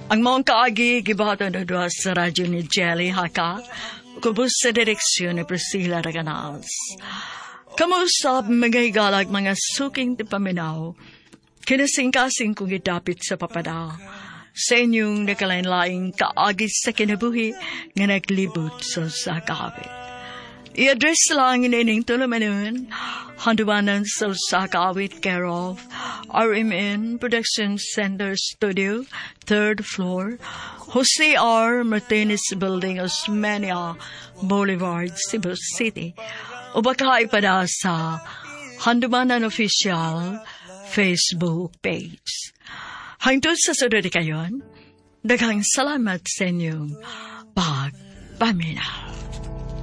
Ang mga kaagi, gibata na doon sa radyo ni Jelly Haka, kubos sa direksyon ni Priscilla Raganas. Kamusap mga igalag mga suking tipaminaw, kinasing-kasing kong idapit sa papada, sa inyong nakalain-laing kaagi sa kinabuhi nga naglibot sa sakawit. I-address lang inining tulumanon, handuanan sa sakawit care of RMN Production Center Studio, 3rd floor, Jose R. Martinez Building, Osmeña Boulevard, Cebu City. O baka ipada sa Handumanan Official Facebook page. Hangtod sa sunod kayon, daghang salamat sa inyong pagpaminaw.